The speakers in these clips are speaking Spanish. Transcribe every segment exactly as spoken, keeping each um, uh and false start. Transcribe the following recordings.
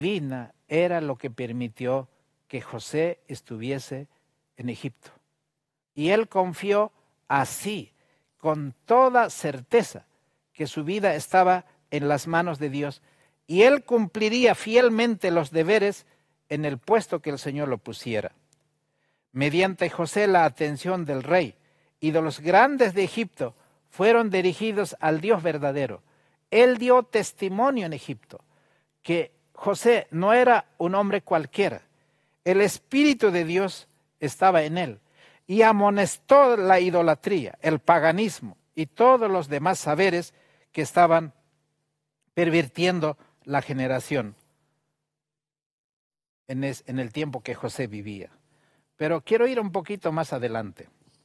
divina era lo que permitió que José estuviese en Egipto. Y él confió así, con toda certeza, que su vida estaba en las manos de Dios y él cumpliría fielmente los deberes en el puesto que el Señor lo pusiera. Mediante José, la atención del rey y de los grandes de Egipto fueron dirigidos al Dios verdadero. Él dio testimonio en Egipto que José no era un hombre cualquiera. El Espíritu de Dios estaba en él y amonestó la idolatría, el paganismo y todos los demás saberes que estaban pervirtiendo la generación en, es, en el tiempo que José vivía. Pero quiero ir un poquito más adelante.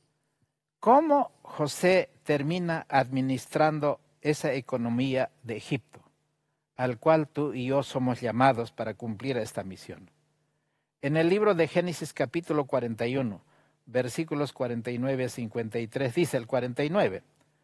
¿Cómo José termina administrando esa economía de Egipto, al cual tú y yo somos llamados para cumplir esta misión? En el libro de Génesis capítulo cuarenta y uno, versículos cuarenta y nueve a cincuenta y tres, dice el cuarenta y nueve,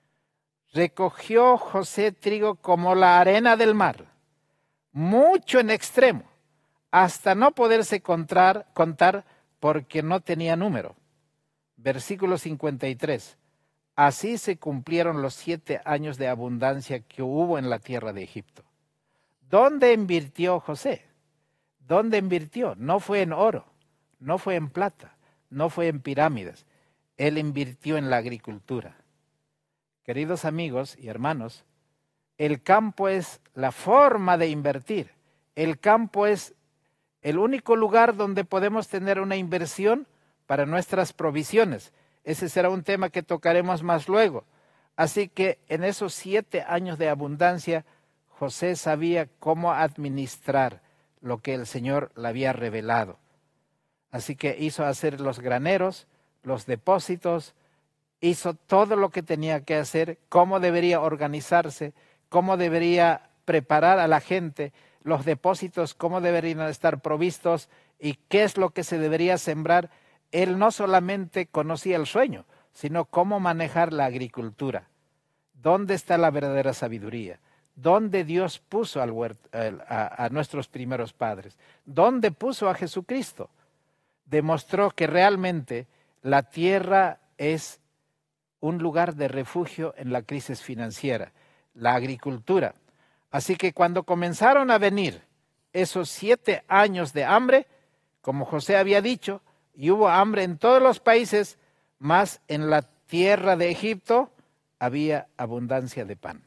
recogió José trigo como la arena del mar, mucho en extremo, hasta no poderse contar, contar porque no tenía número. Versículo cincuenta y tres, así se cumplieron los siete años de abundancia que hubo en la tierra de Egipto. ¿Dónde invirtió José? ¿Dónde invirtió? No fue en oro, no fue en plata, no fue en pirámides. Él invirtió en la agricultura. Queridos amigos y hermanos, el campo es la forma de invertir. El campo es el único lugar donde podemos tener una inversión para nuestras provisiones. Ese será un tema que tocaremos más luego. Así que en esos siete años de abundancia, José sabía cómo administrar lo que el Señor le había revelado. Así que hizo hacer los graneros, los depósitos, hizo todo lo que tenía que hacer, cómo debería organizarse, cómo debería preparar a la gente, los depósitos, cómo deberían estar provistos y qué es lo que se debería sembrar. Él no solamente conocía el sueño, sino cómo manejar la agricultura. ¿Dónde está la verdadera sabiduría? ¿Dónde Dios puso al huerto, a, a nuestros primeros padres? ¿Dónde puso a Jesucristo? Demostró que realmente la tierra es un lugar de refugio en la crisis financiera, la agricultura. Así que cuando comenzaron a venir esos siete años de hambre, como José había dicho, y hubo hambre en todos los países, más en la tierra de Egipto había abundancia de pan.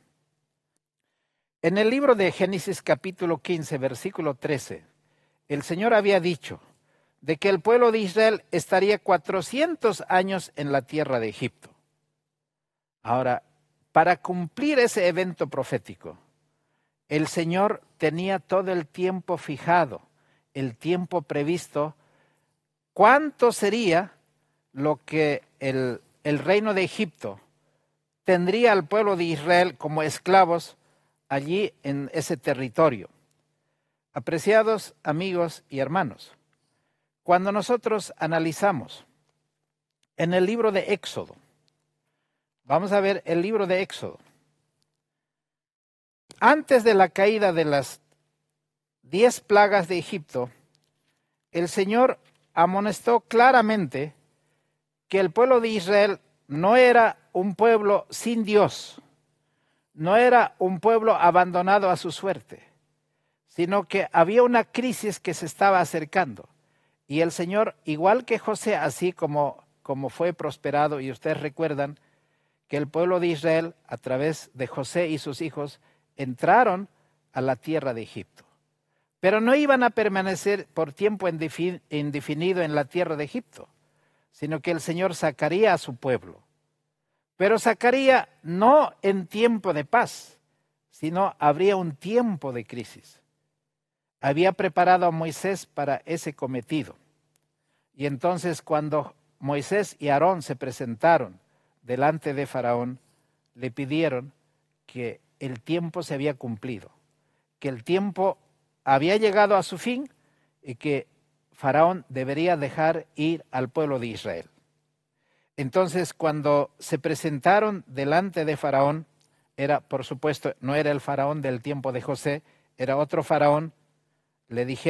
En el libro de Génesis capítulo quince, versículo trece, el Señor había dicho de que el pueblo de Israel estaría cuatrocientos años en la tierra de Egipto. Ahora, para cumplir ese evento profético, el Señor tenía todo el tiempo fijado, el tiempo previsto. ¿Cuánto sería lo que el, el reino de Egipto tendría al pueblo de Israel como esclavos allí en ese territorio? Apreciados amigos y hermanos, cuando nosotros analizamos en el libro de Éxodo, vamos a ver el libro de Éxodo. Antes de la caída de las diez plagas de Egipto, el Señor amonestó claramente que el pueblo de Israel no era un pueblo sin Dios, no era un pueblo abandonado a su suerte, sino que había una crisis que se estaba acercando. Y el Señor, igual que José, así como, como fue prosperado, y ustedes recuerdan que el pueblo de Israel, a través de José y sus hijos, entraron a la tierra de Egipto. Pero no iban a permanecer por tiempo indefinido en la tierra de Egipto, sino que el Señor sacaría a su pueblo. Pero sacaría no en tiempo de paz, sino habría un tiempo de crisis. Había preparado a Moisés para ese cometido. Y entonces cuando Moisés y Aarón se presentaron delante de Faraón, le pidieron que el tiempo se había cumplido, que el tiempo había llegado a su fin y que Faraón debería dejar ir al pueblo de Israel. Entonces, cuando se presentaron delante de Faraón, era, por supuesto, no era el Faraón del tiempo de José, era otro Faraón, le dijeron